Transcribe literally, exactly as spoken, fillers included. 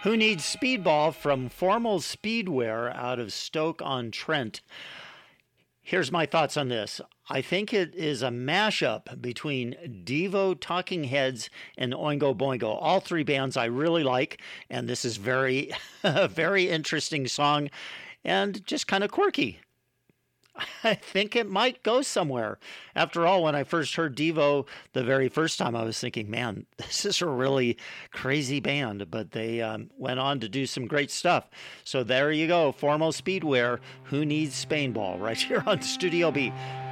Who Needs Speedball from Formal Speedwear out of Stoke-on-Trent. Here's my thoughts on this. I think it is a mashup between Devo, Talking Heads, and Oingo Boingo. All three bands I really like, and this is very, a very interesting song and just kind of quirky. I think it might go somewhere. After all, when I first heard Devo the very first time, I was thinking, man, this is a really crazy band. But they um, went on to do some great stuff. So there you go. Formal Speedwear, Who Needs Spainball, right here on Studio B.